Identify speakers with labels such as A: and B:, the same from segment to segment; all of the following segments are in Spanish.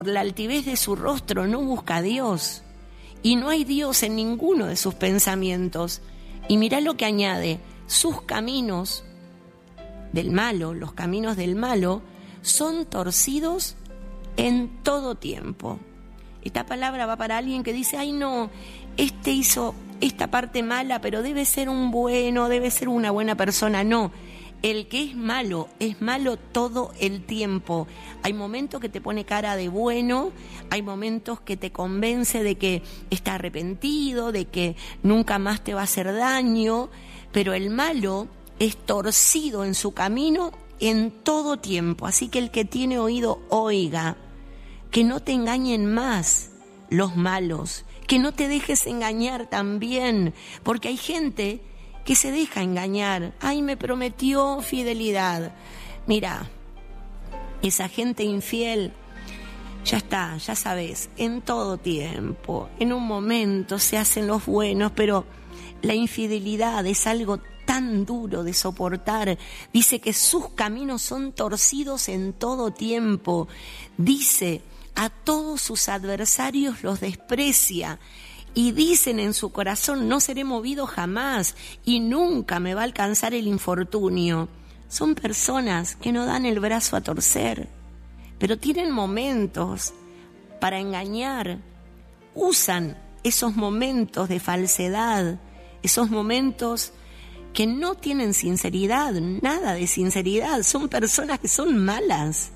A: la altivez de su rostro no busca a Dios. Y no hay Dios en ninguno de sus pensamientos. Y mirá lo que añade: sus caminos del malo, los caminos del malo, son torcidos en todo tiempo. Esta palabra va para alguien que dice: ay no, este hizo esta parte mala, pero debe ser un bueno, debe ser una buena persona. No, el que es malo todo el tiempo. Hay momentos que te pone cara de bueno, hay momentos que te convence de que está arrepentido, de que nunca más te va a hacer daño, pero el malo es torcido en su camino en todo tiempo. Así que el que tiene oído, oiga, que no te engañen más los malos, que no te dejes engañar también, porque hay gente que se deja engañar. Ay, me prometió fidelidad. Mira, esa gente infiel, ya está, ya sabes, en todo tiempo, en un momento se hacen los buenos, pero la infidelidad es algo tan duro de soportar. Dice que sus caminos son torcidos en todo tiempo. Dice, a todos sus adversarios los desprecia. Y dicen en su corazón: no seré movido jamás y nunca me va a alcanzar el infortunio. Son personas que no dan el brazo a torcer, pero tienen momentos para engañar. Usan esos momentos de falsedad, esos momentos que no tienen sinceridad, nada de sinceridad. Son personas que son malas.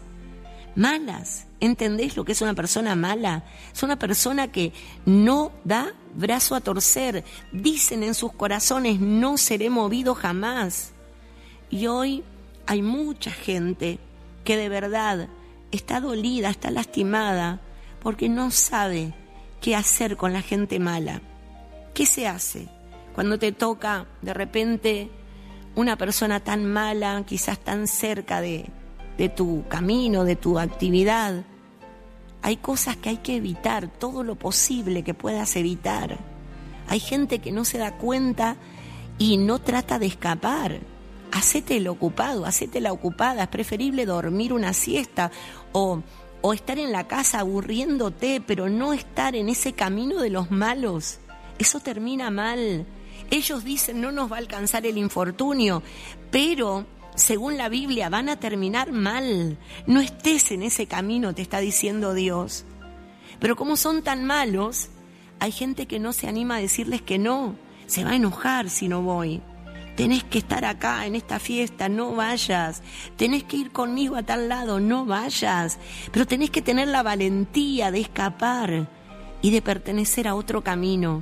A: ¿Entendés lo que es una persona mala? Es una persona que no da brazo a torcer. Dicen en sus corazones: no seré movido jamás. Y hoy hay mucha gente que de verdad está dolida, está lastimada, porque no sabe qué hacer con la gente mala. ¿Qué se hace cuando te toca de repente una persona tan mala, quizás tan cerca de tu camino, de tu actividad? Hay cosas que hay que evitar, todo lo posible que puedas evitar. Hay gente que no se da cuenta y no trata de escapar. Hacete el ocupado, hacete la ocupada. Es preferible dormir una siesta o estar en la casa aburriéndote, pero no estar en ese camino de los malos. Eso termina mal. Ellos dicen: no nos va a alcanzar el infortunio, pero según la Biblia van a terminar mal. No estés en ese camino, te está diciendo Dios. Pero como son tan malos, hay gente que no se anima a decirles que no. Se va a enojar si no voy. Tenés que estar acá en esta fiesta, no vayas. Tenés que ir conmigo a tal lado, no vayas. Pero tenés que tener la valentía de escapar y de pertenecer a otro camino.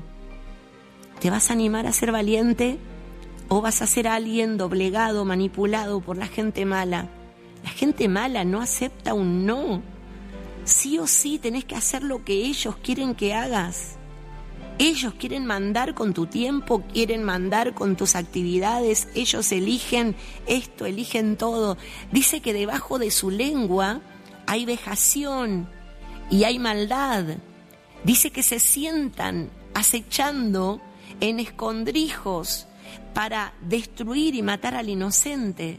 A: ¿Te vas a animar a ser valiente? ¿O vas a ser alguien doblegado, manipulado por la gente mala? La gente mala no acepta un no. Sí o sí tenés que hacer lo que ellos quieren que hagas. Ellos quieren mandar con tu tiempo, quieren mandar con tus actividades. Ellos eligen esto, eligen todo. Dice que debajo de su lengua hay vejación y hay maldad. Dice que se sientan acechando en escondrijos para destruir y matar al inocente.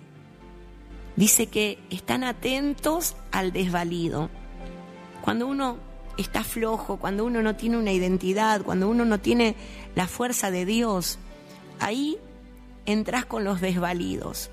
A: Dice que están atentos al desvalido. Cuando uno está flojo, cuando uno no tiene una identidad, cuando uno no tiene la fuerza de Dios, ahí entras con los desvalidos.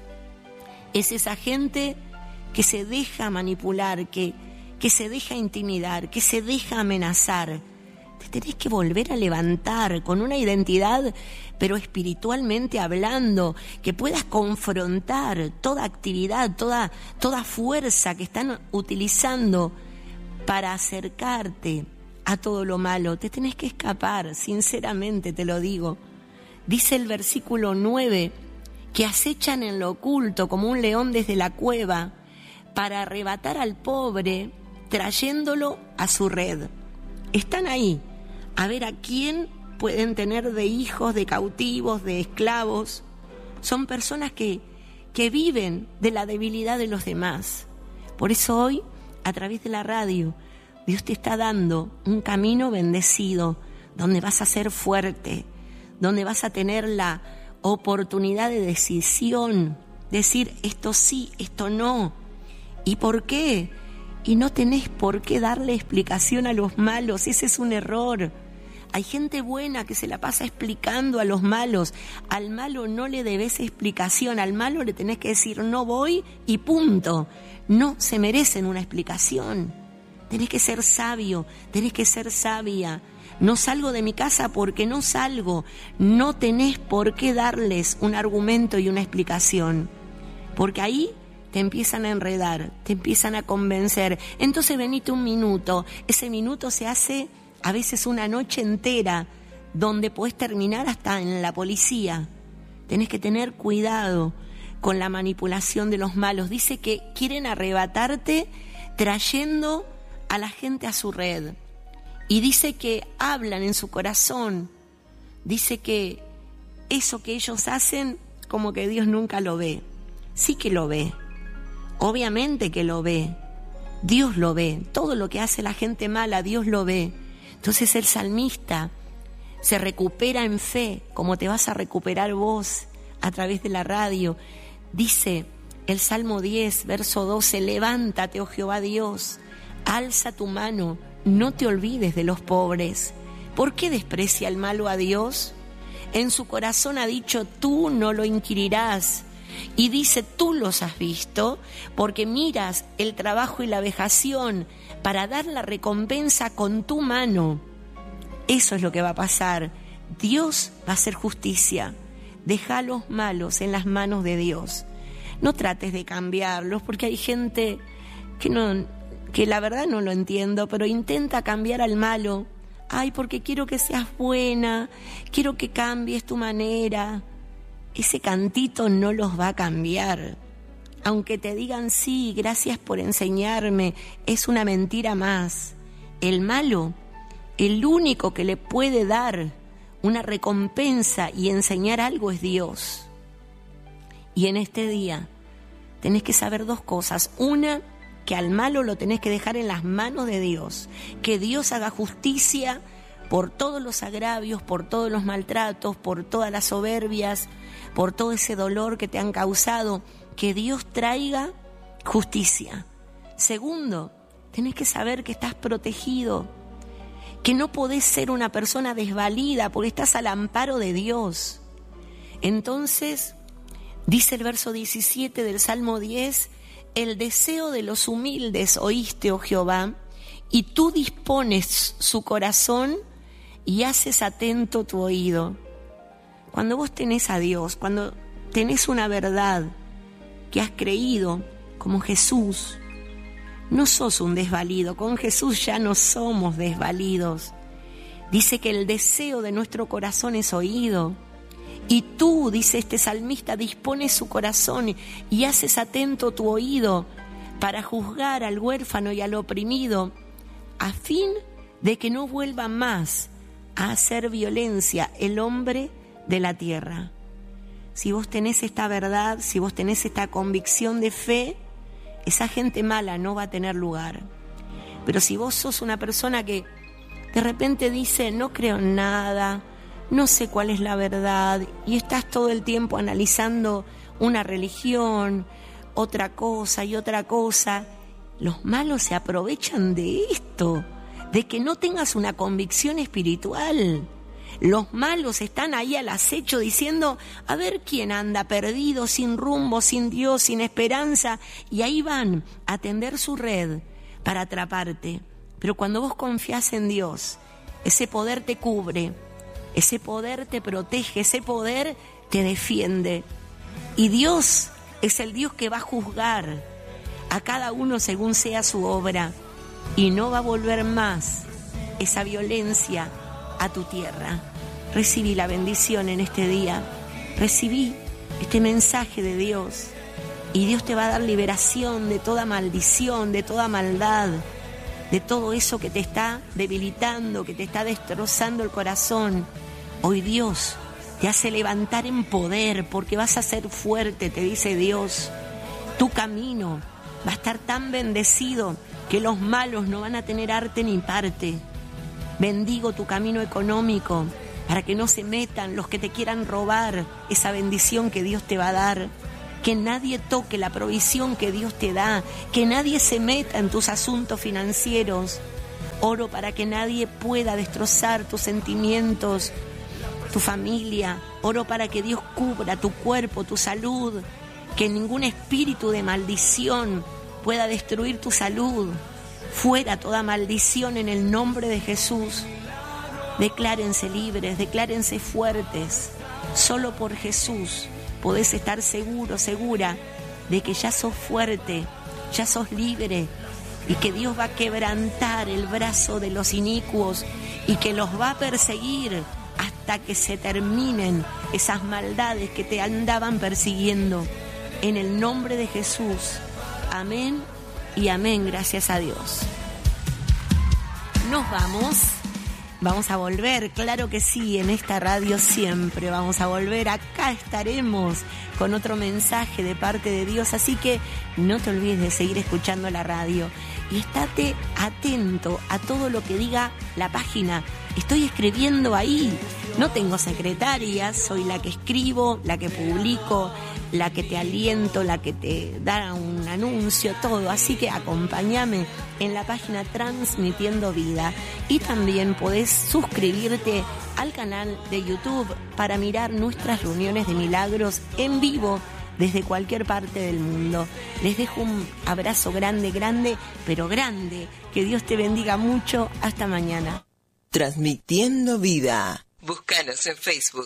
A: Es esa gente que se deja manipular, que se deja intimidar, que se deja amenazar. Te tenés que volver a levantar con una identidad, pero espiritualmente hablando, que puedas confrontar toda actividad, toda fuerza que están utilizando para acercarte a todo lo malo. Te tenés que escapar, sinceramente te lo digo. Dice el versículo 9, que acechan en lo oculto como un león desde la cueva para arrebatar al pobre, trayéndolo a su red. Están ahí, a ver a quién pueden tener de hijos, de cautivos, de esclavos. Son personas que viven de la debilidad de los demás. Por eso hoy, a través de la radio, Dios te está dando un camino bendecido, donde vas a ser fuerte, donde vas a tener la oportunidad de decisión, decir esto sí, esto no. ¿Y por qué? Y no tenés por qué darle explicación a los malos, ese es un error. Hay gente buena que se la pasa explicando a los malos. Al malo no le debes explicación, al malo le tenés que decir no voy y punto. No se merecen una explicación. Tenés que ser sabio, tenés que ser sabia. No salgo de mi casa porque no salgo. No tenés por qué darles un argumento y una explicación. Porque ahí te empiezan a enredar, te empiezan a convencer. Entonces venite un minuto. Ese minuto se hace a veces una noche entera, donde podés terminar hasta en la policía. Tenés que tener cuidado con la manipulación de los malos. Dice que quieren arrebatarte trayendo a la gente a su red. Y dice que hablan en su corazón. Dice que eso que ellos hacen, como que Dios nunca lo ve. Sí que lo ve. Obviamente que lo ve. Dios lo ve. Todo lo que hace la gente mala, Dios lo ve. Entonces el salmista se recupera en fe, como te vas a recuperar vos a través de la radio. Dice el Salmo 10, verso 12, levántate, oh Jehová Dios, alza tu mano, no te olvides de los pobres. ¿Por qué desprecia el malo a Dios? En su corazón ha dicho, tú no lo inquirirás. Y dice, tú los has visto, porque miras el trabajo y la vejación para dar la recompensa con tu mano. Eso es lo que va a pasar. Dios va a hacer justicia. Deja a los malos en las manos de Dios. No trates de cambiarlos, porque hay gente que la verdad no lo entiendo, pero intenta cambiar al malo. Ay, porque quiero que seas buena, quiero que cambies tu manera. Ese cantito no los va a cambiar. Aunque te digan sí, gracias por enseñarme, es una mentira más. El malo, el único que le puede dar una recompensa y enseñar algo es Dios. Y en este día tenés que saber dos cosas. Una, que al malo lo tenés que dejar en las manos de Dios. Que Dios haga justicia por todos los agravios, por todos los maltratos, por todas las soberbias, por todo ese dolor que te han causado. Que Dios traiga justicia. Segundo, tenés que saber que estás protegido, que no podés ser una persona desvalida porque estás al amparo de Dios. Entonces, dice el verso 17 del Salmo 10, el deseo de los humildes oíste, oh Jehová, y tú dispones su corazón y haces atento tu oído. Cuando vos tenés a Dios, cuando tenés una verdad que has creído, como Jesús, no sos un desvalido. Con Jesús ya no somos desvalidos. Dice que el deseo de nuestro corazón es oído. Y tú, dice este salmista, dispones su corazón y haces atento tu oído para juzgar al huérfano y al oprimido, a fin de que no vuelva más a hacer violencia el hombre de la tierra. Si vos tenés esta verdad, si vos tenés esta convicción de fe, esa gente mala no va a tener lugar. Pero si vos sos una persona que de repente dice, no creo en nada, no sé cuál es la verdad, y estás todo el tiempo analizando una religión, otra cosa y otra cosa, los malos se aprovechan de esto, de que no tengas una convicción espiritual. Los malos están ahí al acecho diciendo, a ver quién anda perdido, sin rumbo, sin Dios, sin esperanza, y ahí van a tender su red para atraparte. Pero cuando vos confías en Dios, ese poder te cubre, ese poder te protege, ese poder te defiende. Y Dios es el Dios que va a juzgar a cada uno según sea su obra, y no va a volver más esa violencia a tu tierra. Recibí la bendición en este día, recibí este mensaje de Dios, y Dios te va a dar liberación de toda maldición, de toda maldad, de todo eso que te está debilitando, que te está destrozando el corazón. Hoy Dios te hace levantar en poder, porque vas a ser fuerte, te dice Dios. Tu camino va a estar tan bendecido que los malos no van a tener arte ni parte. Bendigo tu camino económico para que no se metan los que te quieran robar esa bendición que Dios te va a dar. que nadie toque la provisión que Dios te da, que nadie se meta en tus asuntos financieros. Oro para que nadie pueda destrozar tus sentimientos, tu familia. Oro para que Dios cubra tu cuerpo, tu salud, que ningún espíritu de maldición pueda destruir tu salud. Fuera toda maldición en el nombre de Jesús. Declárense libres, declárense fuertes. Solo por Jesús podés estar seguro, segura de que ya sos fuerte, ya sos libre, y que Dios va a quebrantar el brazo de los inicuos y que los va a perseguir hasta que se terminen esas maldades que te andaban persiguiendo. En el nombre de Jesús. Amén y amén, gracias a Dios. Nos vamos. Vamos a volver, claro que sí, en esta radio siempre vamos a volver. Acá estaremos con otro mensaje de parte de Dios, así que no te olvides de seguir escuchando la radio y estate atento a todo lo que diga la página. Estoy escribiendo ahí, no tengo secretaria, soy la que escribo, la que publico, la que te aliento, la que te da un anuncio, todo. Así que acompáñame en la página Transmitiendo Vida. Y también podés suscribirte al canal de YouTube para mirar nuestras reuniones de milagros en vivo desde cualquier parte del mundo. Les dejo un abrazo grande, grande, pero grande. Que Dios te bendiga mucho. Hasta mañana.
B: Transmitiendo Vida. Búscanos en Facebook.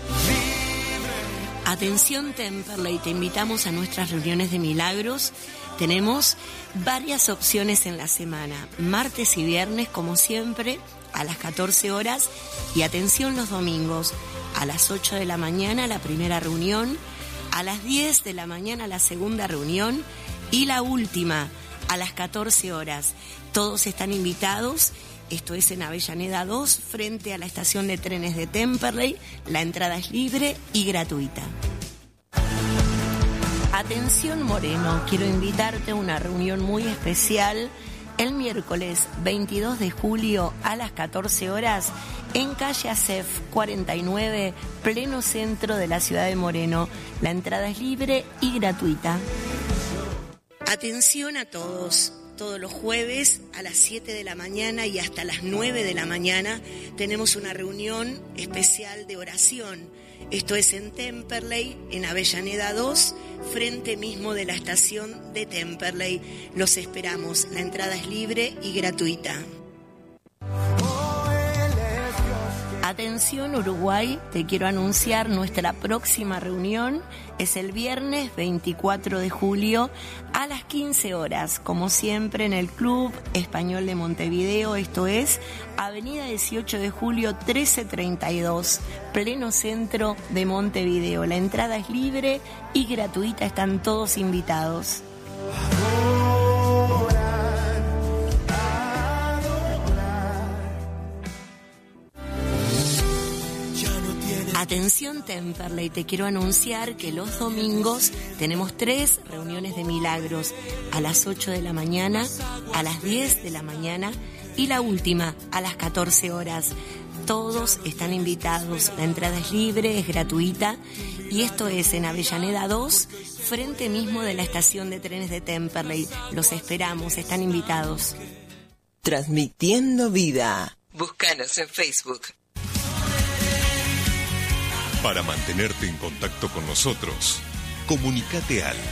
A: Atención Temperley, te invitamos a nuestras reuniones de milagros. Tenemos varias opciones en la semana, martes y viernes como siempre a las 14 horas y atención los domingos a las 8 de la mañana la primera reunión, a las 10 de la mañana la segunda reunión y la última a las 14 horas. Todos están invitados. Esto es en Avellaneda 2, frente a la estación de trenes de Temperley. La entrada es libre y gratuita. Atención Moreno, quiero invitarte a una reunión muy especial el miércoles 22 de julio a las 14 horas en calle Acef 49, pleno centro de la ciudad de Moreno. La entrada es libre y gratuita. Atención a todos. Todos los jueves a las 7 de la mañana y hasta las 9 de la mañana tenemos una reunión especial de oración. Esto es en Temperley, en Avellaneda 2, frente mismo de la estación de Temperley. Los esperamos. La entrada es libre y gratuita. Atención Uruguay, te quiero anunciar nuestra próxima reunión. Es el viernes 24 de julio a las 15 horas, como siempre en el Club Español de Montevideo. Esto es Avenida 18 de julio 1332, pleno centro de Montevideo. La entrada es libre y gratuita, están todos invitados. Atención Temperley, te quiero anunciar que los domingos tenemos 3 reuniones de milagros, a las 8 de la mañana, a las 10 de la mañana y la última a las 14 horas. Todos están invitados, la entrada es libre, es gratuita y esto es en Avellaneda 2, frente mismo de la estación de trenes de Temperley. Los esperamos, están invitados.
B: Transmitiendo Vida. Búscanos en Facebook.
C: Para mantenerte en contacto con nosotros, comunícate al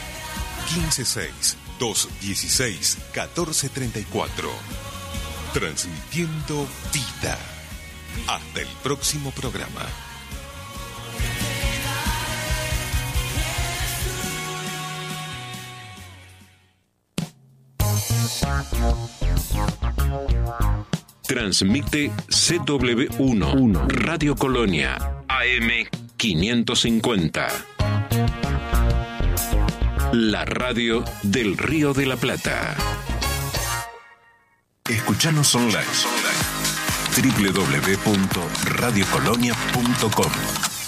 C: 156-216-1434. Transmitiendo Vida. Hasta el próximo programa.
D: Transmite CW1 Radio Colonia AM 550. La radio del Río de la Plata. Escuchanos online. www.radiocolonia.com